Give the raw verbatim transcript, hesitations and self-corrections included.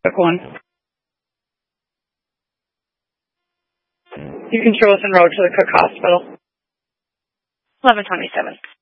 Quick one. You can show us en route to the Cook Hospital. eleven twenty-seven.